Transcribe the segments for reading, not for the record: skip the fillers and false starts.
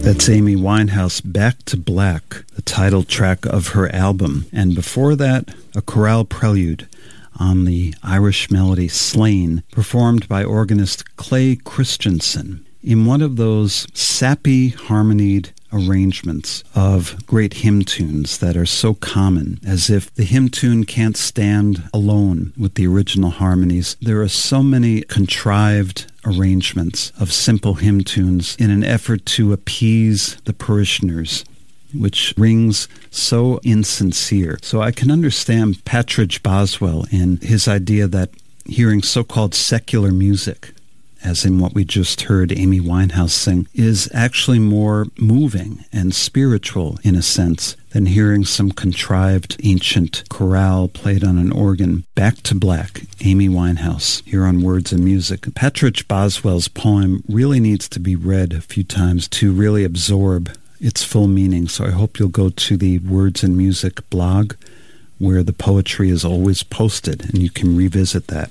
That's Amy Winehouse, Back to Black, the title track of her album. And before that, a chorale prelude on the Irish melody Slane, performed by organist Clay Christensen in one of those sappy harmonied arrangements of great hymn tunes that are so common, as if the hymn tune can't stand alone with the original harmonies. There are so many contrived arrangements of simple hymn tunes in an effort to appease the parishioners, which rings so insincere. So I can understand Patridge Boswell in his idea that hearing so-called secular music, as in what we just heard Amy Winehouse sing, is actually more moving and spiritual in a sense than hearing some contrived ancient chorale played on an organ. Back to Black, Amy Winehouse, here on Words and Music. Patridge Boswell's poem really needs to be read a few times to really absorb its full meaning, so I hope you'll go to the Words and Music blog where the poetry is always posted and you can revisit that.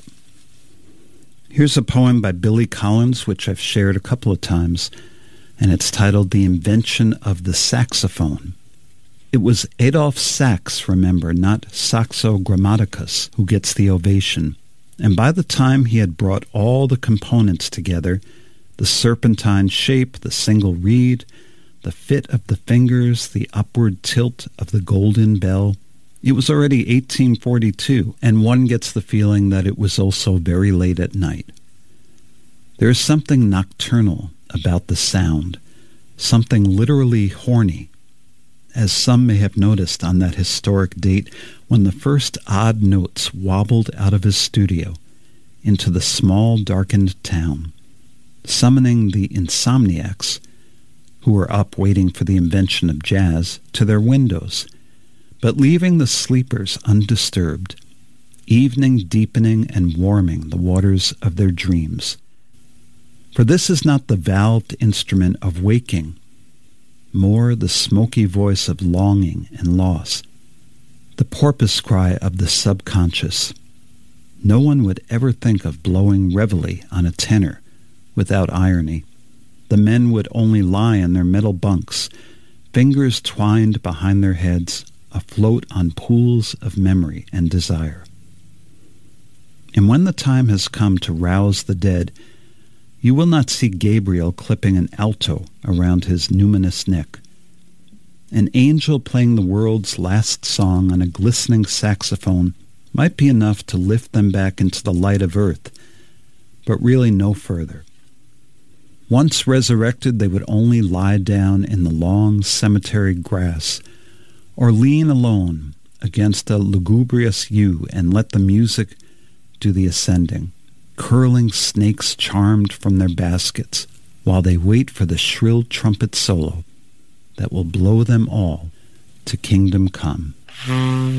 Here's a poem by Billy Collins, which I've shared a couple of times, and it's titled The Invention of the Saxophone. It was Adolphe Sax, remember, not Saxo Grammaticus, who gets the ovation. And by the time he had brought all the components together, the serpentine shape, the single reed, the fit of the fingers, the upward tilt of the golden bell, it was already 1842, and one gets the feeling that it was also very late at night. There is something nocturnal about the sound, something literally horny, as some may have noticed on that historic date when the first odd notes wobbled out of his studio into the small, darkened town, summoning the insomniacs, who were up waiting for the invention of jazz, to their windows, but leaving the sleepers undisturbed, evening deepening and warming the waters of their dreams. For this is not the valved instrument of waking, more the smoky voice of longing and loss, the porpoise cry of the subconscious. No one would ever think of blowing reveille on a tenor without irony. The men would only lie in their metal bunks, fingers twined behind their heads, afloat on pools of memory and desire. And when the time has come to rouse the dead, you will not see Gabriel clipping an alto around his numinous neck. An angel playing the world's last song on a glistening saxophone might be enough to lift them back into the light of earth, but really no further. Once resurrected, they would only lie down in the long cemetery grass, or lean alone against a lugubrious yew and let the music do the ascending, curling snakes charmed from their baskets, while they wait for the shrill trumpet solo that will blow them all to kingdom come.